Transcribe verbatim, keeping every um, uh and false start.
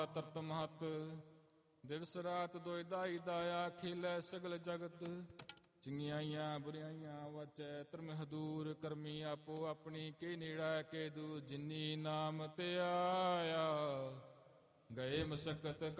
ਤਰਤ ਮਹਤ ਦਿਵਸ ਰਾਤ ਦੋਇ ਦਾਈ ਦਾਇਆ ਖੇਲੇ ਸਗਲ ਜਗਤ ਚੰਗਿਆਈਆਂ ਬੁਰਿਆਈਆਂ ਵਾਚੈ ਧਰਮ ਹਦੂਰ ਕਰਮੀ ਆਪੋ ਆਪਣੀ ਕੇ ਨੇੜਾ ਕੇ ਦੂਰ ਜਿਨੀ ਨਾਮ ਤੇ ਆਇਆ ਗਏ ਮਸਕਤ